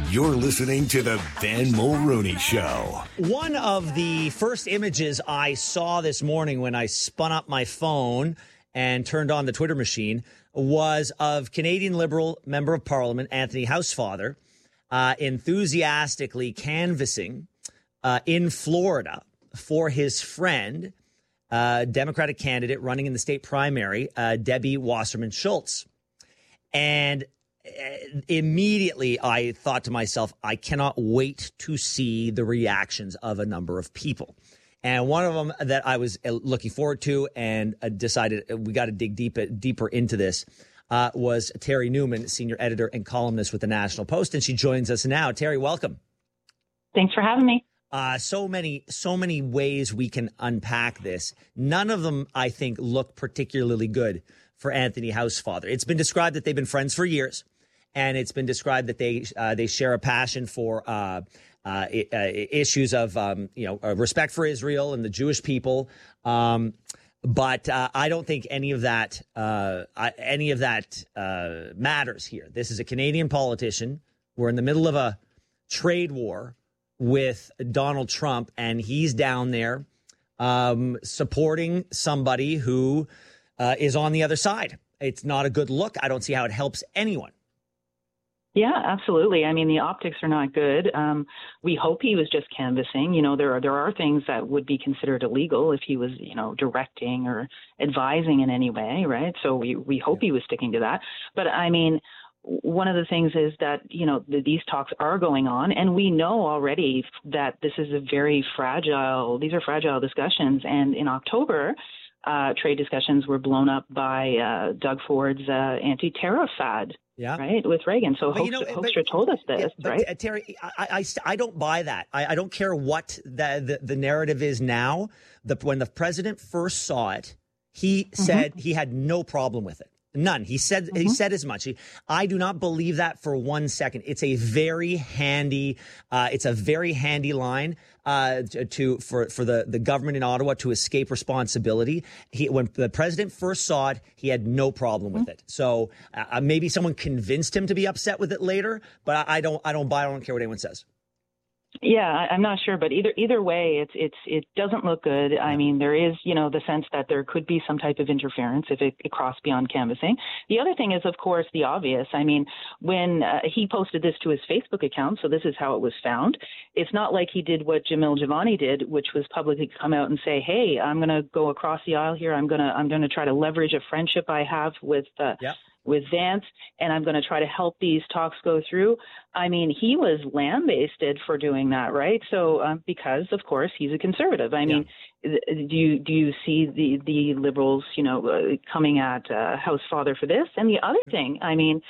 You're listening to the Ben Mulrooney Show. One of the first images I saw this morning when I spun up my phone and turned on the Twitter machine was of Canadian Liberal Member of Parliament Anthony Housefather enthusiastically canvassing in Florida for his friend, Democratic candidate running in the state primary, Debbie Wasserman Schultz. And immediately I thought to myself, I cannot wait to see the reactions of a number of people. And one of them that I was looking forward to and decided we got to dig deeper into this was Terry Newman, senior editor and columnist with the National Post. And she joins us now. Terry, welcome. Thanks for having me. So many ways we can unpack this. None of them, I think, look particularly good for Anthony Housefather. It's been described that they've been friends for years, and it's been described that they share a passion for issues of respect for Israel and the Jewish people. But I don't think any of that matters here. This is a Canadian politician. We're in the middle of a trade war with Donald Trump, and he's down there supporting somebody who is on the other side. It's not a good look. I don't see how it helps anyone. Yeah, absolutely. I mean, the optics are not good. We hope he was just canvassing. You know, there are things that would be considered illegal if he was, directing or advising in any way, right? So we hope he was sticking to that. But I mean, one of the things is that, these talks are going on, and we know already that these are fragile discussions. And in October, trade discussions were blown up by Doug Ford's anti-tariff fad. Yeah. Right. With Reagan. So Hoekstra told us this, right? Terry, I don't buy that. I don't care what the narrative is now. When the president first saw it, he said he had no problem with it. None. He said as much. I do not believe that for 1 second. It's a very handy line for the government in Ottawa to escape responsibility. When the president first saw it, he had no problem with it. So maybe someone convinced him to be upset with it later, but I don't buy. I don't care what anyone says. Yeah, I'm not sure, but either way, it doesn't look good. I mean, there is, the sense that there could be some type of interference if it crossed beyond canvassing. The other thing is, of course, the obvious. I mean, when he posted this to his Facebook account, so this is how it was found. It's not like he did what Jamil Javani did, which was publicly come out and say, "Hey, I'm going to go across the aisle here. I'm going to try to leverage a friendship I have with Vance, and I'm going to try to help these talks go through." I mean, he was lambasted for doing that, right? So because, of course, he's a conservative. I mean, do you see the Liberals, coming at Housefather for this? And the other thing, I mean,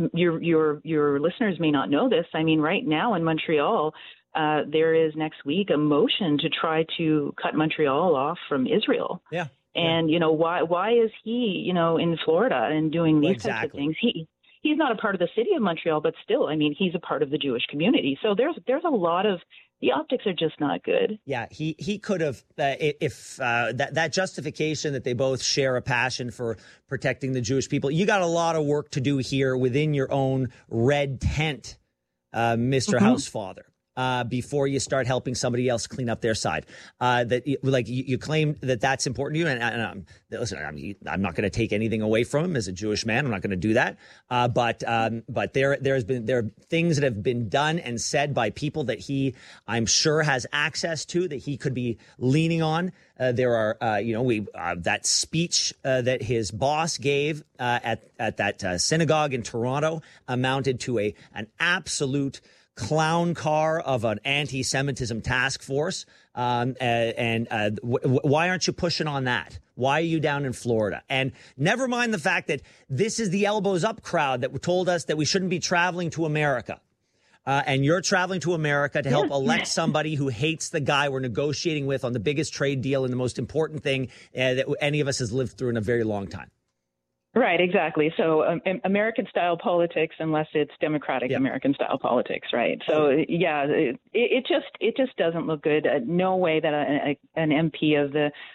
your listeners may not know this. I mean, right now in Montreal, there is next week a motion to try to cut Montreal off from Israel. Yeah. And, why is he, in Florida and doing these types of things? He's not a part of the city of Montreal, but still, I mean, he's a part of the Jewish community. So there's a lot of the optics are just not good. Yeah, he could have if that justification that they both share a passion for protecting the Jewish people. You got a lot of work to do here within your own red tent, Mr. Housefather. Before you start helping somebody else clean up their side, you claim that that's important to you. And listen, I'm not going to take anything away from him as a Jewish man. I'm not going to do that. But there are things that have been done and said by people that he, I'm sure, has access to, that he could be leaning on. There are, that speech that his boss gave at that synagogue in Toronto amounted to an absolute clown car of an anti-Semitism task force. Why aren't you pushing on that? Why are you down in Florida? And never mind the fact that this is the elbows up crowd that told us that we shouldn't be traveling to America. And you're traveling to America to help elect somebody who hates the guy we're negotiating with on the biggest trade deal and the most important thing that any of us has lived through in a very long time. Right, exactly. So American-style politics, unless it's democratic American-style politics, right? So it just doesn't look good. No way that an MP of the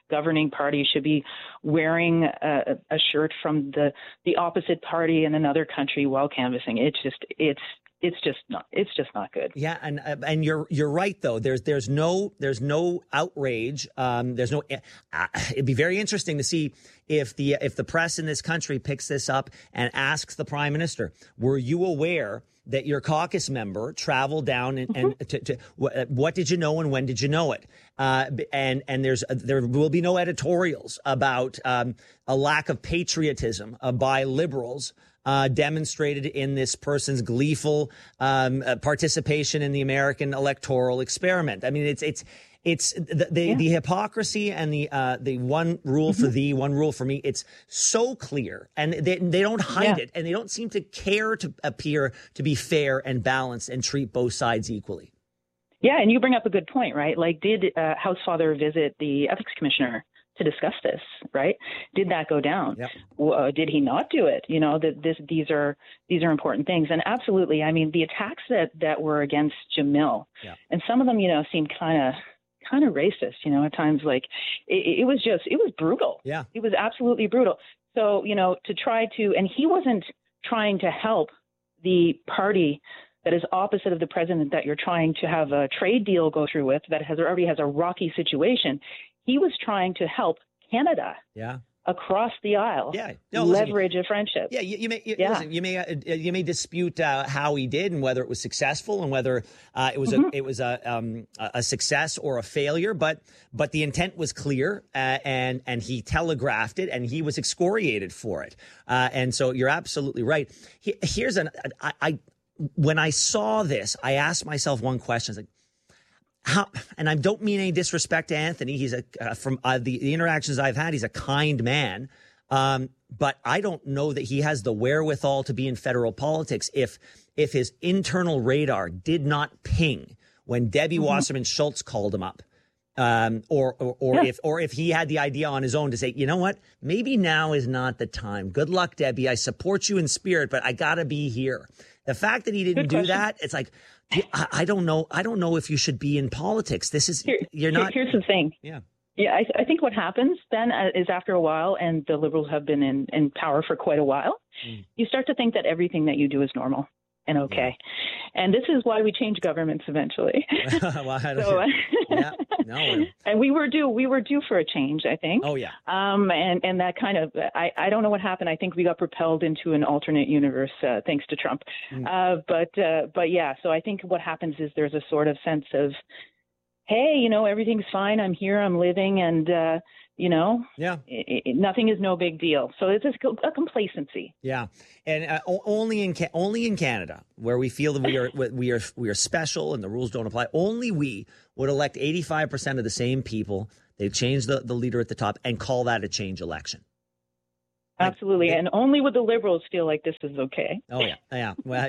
governing party should be wearing a shirt from the opposite party in another country while canvassing. It's just not good. Yeah, and you're right though. There's no outrage. It'd be very interesting to see if the press in this country picks this up and asks the Prime Minister, were you aware that your caucus member traveled down and what did you know and when did you know it? And there will be no editorials about a lack of patriotism by liberals demonstrated in this person's gleeful participation in the American electoral experiment. I mean, it's the hypocrisy and the one rule for thee, one rule for me. It's so clear, and they don't hide it, and they don't seem to care to appear to be fair and balanced and treat both sides equally. Yeah, and you bring up a good point, right? Like, did Housefather visit the ethics commissioner to discuss this, right? Did that go down? Yep. Did he not do it? You know, these are important things. And absolutely, I mean, the attacks that were against Jamil, and some of them, you know, seemed kind of racist, you know, at times. Like it was brutal. Yeah, it was absolutely brutal. So, you know, and he wasn't trying to help the party that is opposite of the president that you're trying to have a trade deal go through with, that already has a rocky situation. He was trying to help Canada across the aisle leverage a friendship. Yeah, listen, you may dispute how he did and whether it was successful and whether it was a success or a failure, but the intent was clear and he telegraphed it and he was excoriated for it. And so you're absolutely right. When I saw this, I asked myself one question. Like, how, and I don't mean any disrespect to Anthony. He's from the interactions I've had, he's a kind man. But I don't know that he has the wherewithal to be in federal politics if his internal radar did not ping when Debbie Wasserman Schultz called him up. Or if he had the idea on his own to say, you know what, maybe now is not the time. Good luck, Debbie. I support you in spirit, but I got to be here. The fact that he didn't do that, it's like, I don't know. I don't know if you should be in politics. Here's the thing. Yeah. Yeah. I think what happens then is after a while, and the Liberals have been in power for quite a while, you start to think that everything that you do is normal and okay. Yeah. And this is why we change governments eventually. And we were due for a change, I think. Oh, yeah. And that kind of, I don't know what happened. I think we got propelled into an alternate universe thanks to Trump. But yeah, so I think what happens is there's a sort of sense of, hey, you know, everything's fine. I'm here. I'm living. And, you know, nothing is no big deal. So it's just a complacency. Yeah. And only in Canada, where we feel that we are special and the rules don't apply, only we would elect 85% of the same people. They change the leader at the top and call that a change election. Absolutely. And only would the Liberals feel like this is okay. Oh, yeah. Yeah. Well,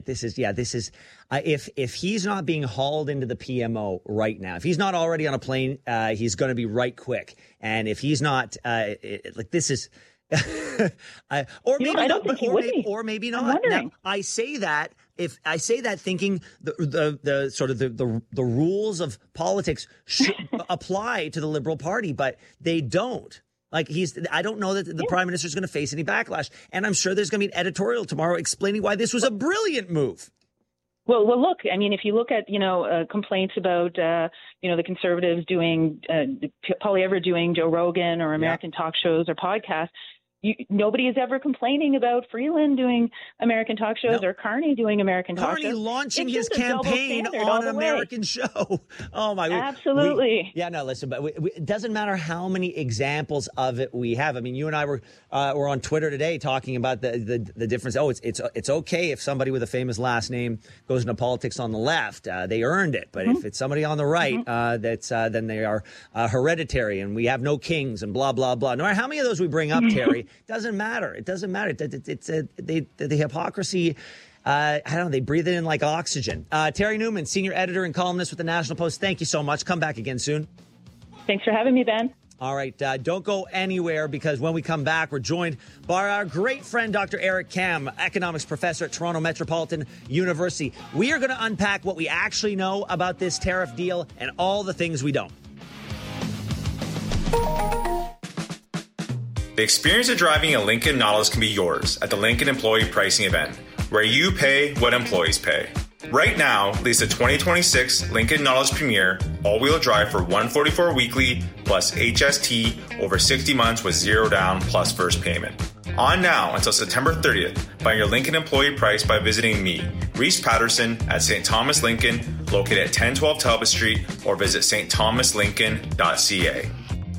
if he's not being hauled into the PMO right now, if he's not already on a plane, he's going to be right quick. And if he's not, this is, or maybe not. Now, I say that thinking the sort of the rules of politics should apply to the Liberal Party, but they don't. Like I don't know that the Prime Minister is going to face any backlash. And I'm sure there's going to be an editorial tomorrow explaining why this was a brilliant move. Well, look, I mean, if you look at, complaints about, the Conservatives doing, Polly Everett doing Joe Rogan or American talk shows or podcasts, nobody is ever complaining about Freeland doing American talk shows or Carney doing American talk shows. Carney launching his campaign on an American show. Oh, my God. Absolutely. Listen, but it doesn't matter how many examples of it we have. I mean, you and I were on Twitter today talking about the difference. Oh, it's okay if somebody with a famous last name goes into politics on the left. They earned it. But if it's somebody on the right, then they are hereditary and we have no kings and blah, blah, blah. No matter how many of those we bring up, Terry, doesn't matter. It doesn't matter. It's the hypocrisy. I don't know. They breathe it in like oxygen. Terry Newman, senior editor and columnist with the National Post. Thank you so much. Come back again soon. Thanks for having me, Ben. All right. Don't go anywhere, because when we come back, we're joined by our great friend, Dr. Eric Kam, economics professor at Toronto Metropolitan University. We are going to unpack what we actually know about this tariff deal and all the things we don't. The experience of driving a Lincoln Nautilus can be yours at the Lincoln Employee Pricing Event, where you pay what employees pay. Right now, lease a 2026 Lincoln Nautilus Premier all-wheel drive for $144 weekly plus HST over 60 months with zero down plus first payment. On now until September 30th. Find your Lincoln employee price by visiting me, Reese Patterson, at St. Thomas Lincoln, located at 1012 Talbot Street, or visit stthomaslincoln.ca.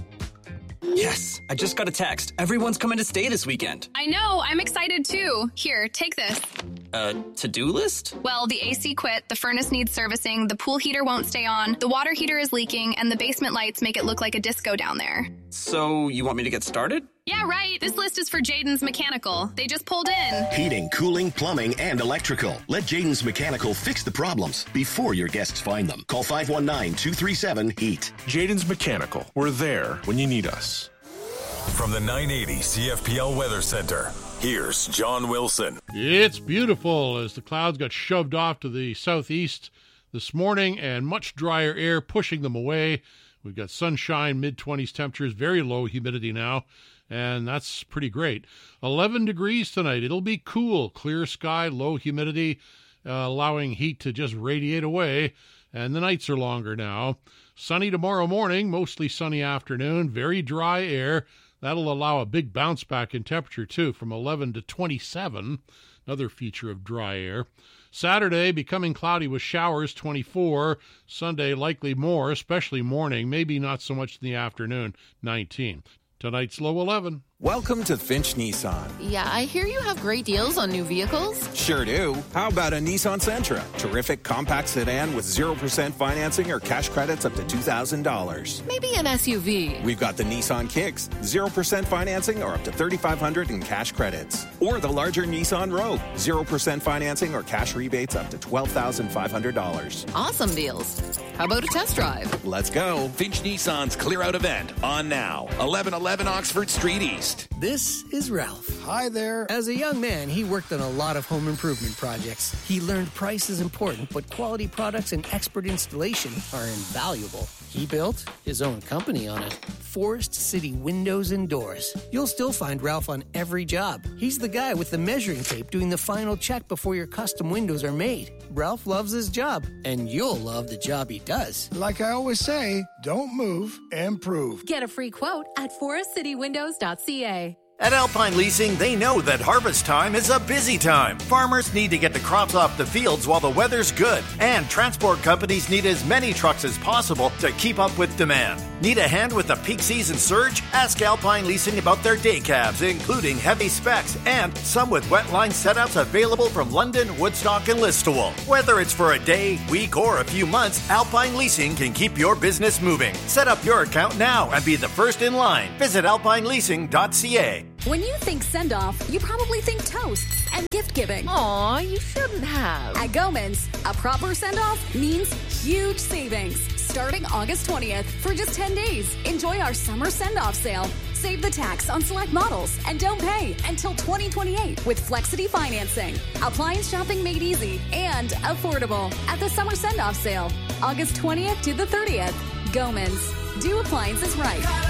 Yes, I just got a text. Everyone's coming to stay this weekend. I know, I'm excited too. Here, take this. To-do list? Well, the AC quit, the furnace needs servicing, the pool heater won't stay on, the water heater is leaking, and the basement lights make it look like a disco down there. So, you want me to get started? Yeah, right. This list is for Jaden's Mechanical. They just pulled in. Heating, cooling, plumbing, and electrical. Let Jaden's Mechanical fix the problems before your guests find them. Call 519-237-HEAT. Jaden's Mechanical. We're there when you need us. From the 980 CFPL Weather Center, here's John Wilson. It's beautiful as the clouds got shoved off to the southeast this morning and much drier air pushing them away. We've got sunshine, mid-20s temperatures, very low humidity now, and that's pretty great. 11 degrees tonight. It'll be cool, clear sky, low humidity, allowing heat to just radiate away, and the nights are longer now. Sunny tomorrow morning, mostly sunny afternoon, very dry air. That'll allow a big bounce back in temperature, too, from 11 to 27, another feature of dry air. Saturday, becoming cloudy with showers, 24. Sunday, likely more, especially morning, maybe not so much in the afternoon, 19. Tonight's low 11. Welcome to Finch Nissan. Yeah, I hear you have great deals on new vehicles. Sure do. How about a Nissan Sentra? Terrific compact sedan with 0% financing or cash credits up to $2,000. Maybe an SUV. We've got the Nissan Kicks, 0% financing or up to $3,500 in cash credits. Or the larger Nissan Rogue, 0% financing or cash rebates up to $12,500. Awesome deals. How about a test drive? Let's go. Finch Nissan's Clear Out event on now. 1111 Oxford Street East. This is Ralph. Hi there. As a young man, he worked on a lot of home improvement projects. He learned price is important, but quality products and expert installation are invaluable. He built his own company on it. Forest City Windows and Doors. You'll still find Ralph on every job. He's the guy with the measuring tape doing the final check before your custom windows are made. Ralph loves his job, and you'll love the job he does. Like I always say, don't move, improve. Get a free quote at forestcitywindows.ca. At Alpine Leasing, they know that harvest time is a busy time. Farmers need to get the crops off the fields while the weather's good, and transport companies need as many trucks as possible to keep up with demand. Need a hand with the peak season surge? Ask Alpine Leasing about their day cabs, including heavy specs, and some with wet line setups available from London, Woodstock, and Listowel. Whether it's for a day, week, or a few months, Alpine Leasing can keep your business moving. Set up your account now and be the first in line. Visit alpineleasing.ca. When you think send-off, you probably think toasts and gift-giving. Aw, you shouldn't have. At Goman's, a proper send-off means huge savings. Starting August 20th for just 10 days. Enjoy our summer send-off sale. Save the tax on select models and don't pay until 2028 with Flexity financing. Appliance shopping made easy and affordable at the summer send-off sale. August 20th to the 30th. Goman's. Do appliances right.